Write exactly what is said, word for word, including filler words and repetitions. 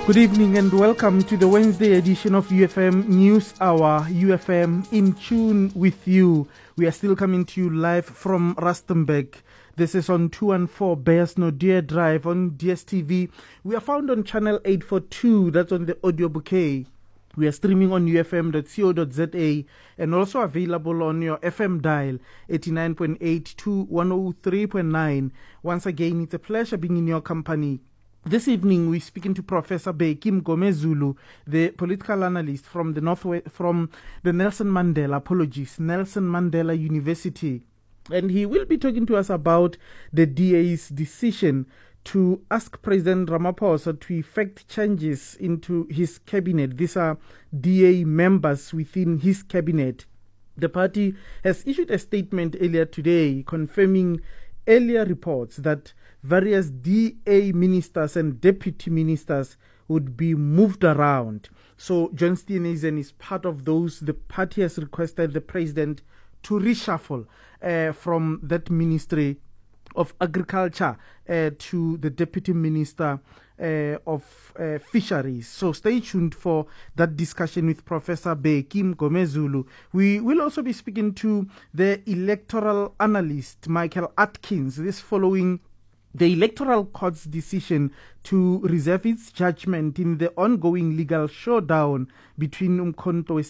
Good evening and welcome to the Wednesday edition of U F M News Hour, U F M in tune with you. We are still coming to you live from Rustenburg. This is on two one four Bears Nodia Drive on D S T V. We are found on channel eight forty-two, that's on the audio bouquet. We are streaming on u f m dot co dot z a and also available on your F M dial eighty-nine point eight to one oh three point nine. Once again, it's a pleasure being in your company. This evening, we're speaking to Professor Bheki Mngomezulu, the political analyst from the Northwest, from the Nelson Mandela, apologies, Nelson Mandela University. And he will be talking to us about the D A's decision to ask President Ramaphosa to effect changes into his cabinet. These are D A members within his cabinet. The party has issued a statement earlier today confirming earlier reports that various D A ministers and deputy ministers would be moved around. So John Steenhuisen is part of those. The party has requested the president to reshuffle uh, from that ministry of agriculture uh, to the deputy minister uh, of uh, fisheries. So stay tuned for that discussion with Professor Bheki Mngomezulu. We will also be speaking to the electoral analyst Michael Atkins, this following the Electoral Court's decision to reserve its judgment in the ongoing legal showdown between Umkhonto